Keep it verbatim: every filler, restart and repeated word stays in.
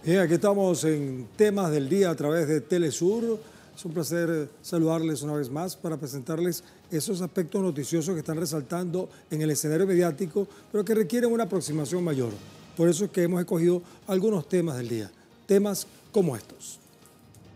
Bien, aquí estamos en Temas del Día a través de Telesur. Es un placer saludarles una vez más para presentarles esos aspectos noticiosos que están resaltando en el escenario mediático, pero que requieren una aproximación mayor. Por eso es que hemos escogido algunos temas del día, temas como estos.